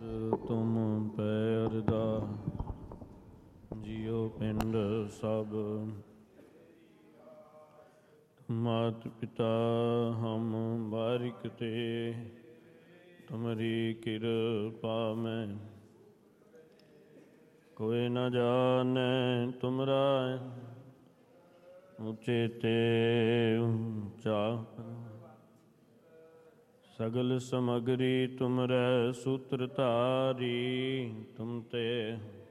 ਤੁਮ ਪੈਰ ਦਾ ਜਿਉ ਪਿੰਡ ਸਭ, ਮਾਤ ਪਿਤਾ ਹਮ ਬਾਰਿਕ ਤੇ, ਤੁਮਰੀ ਕਿਰਪਾ ਮੈਂ ਕੋਈ ਨ ਜਾਣੈ ਤੁਮਰਾ, ਉਚੇਤੇ ਉੱਚਾ ਸਗਲ ਸਮਗਰੀ ਤੁਮਰੈ ਸੂਤਰ ਧਾਰੀ, ਤੁਮ ਤੇ